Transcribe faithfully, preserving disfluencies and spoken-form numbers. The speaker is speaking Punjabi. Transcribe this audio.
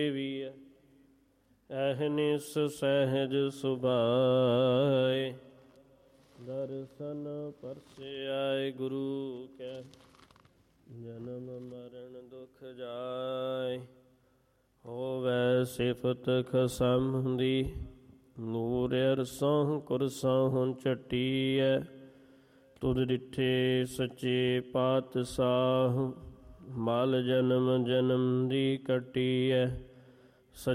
ਵੀ ਅਹਨਿਸ ਸਹਿਜ ਸੁਭਾਏ। ਦਰਸ਼ਨ ਪਰਸਿਆਏ ਗੁਰੂ ਕੈ, ਜਨਮ ਮਰਨ ਦੁਖ ਜਾਏ। ਹੋਵੈ ਸਿਫਤ ਖਸਮ ਦੀ, ਨੂਰ ਅਰਸੋਂ ਕੁਰਸੋਂ ਝਟੀਐ। ਤੁਧ ਡਿਠੇ ਸੱਚੇ ਪਾਤਸ਼ਾਹ, ਮਲ ਜਨਮ ਜਨਮ ਦੀ ਕੱਟੀਐ।